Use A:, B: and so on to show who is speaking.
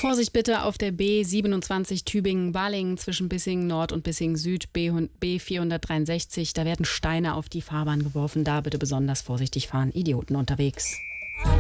A: Vorsicht bitte auf der B27 Tübingen-Balingen zwischen Bissingen Nord und Bissingen Süd, B463. Da werden Steine auf die Fahrbahn geworfen. Da bitte besonders vorsichtig fahren. Idioten unterwegs.